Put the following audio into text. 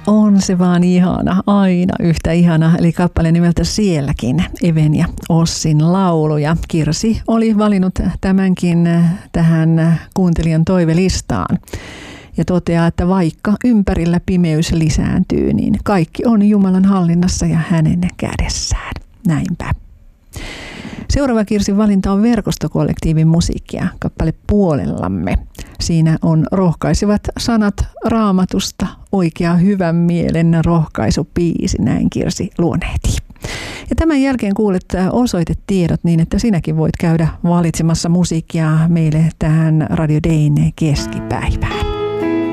On se vaan ihana, aina yhtä ihana, eli kappale nimeltä Sielläkin, Even ja Ossin laulu. Ja Kirsi oli valinnut tämänkin tähän kuuntelijan toivelistaan. Ja toteaa, että vaikka ympärillä pimeys lisääntyy, niin kaikki on Jumalan hallinnassa ja hänen kädessään. Näinpä. Seuraava Kirsin valinta on Verkostokollektiivin musiikkia, kappale Puolellamme. Siinä on rohkaisevat sanat Raamatusta, oikea hyvän mielen rohkaisubiisi, näin Kirsi luonnehti. Ja tämän jälkeen kuulet osoitetiedot niin, että sinäkin voit käydä valitsemassa musiikkia meille tähän Radio Dayn keskipäivään.